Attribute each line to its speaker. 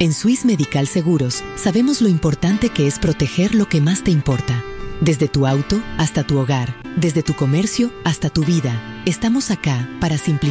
Speaker 1: En Swiss Medical Seguros sabemos lo importante que es proteger lo que más te importa. Desde tu auto hasta tu hogar, desde tu comercio hasta tu vida, estamos acá para simplificar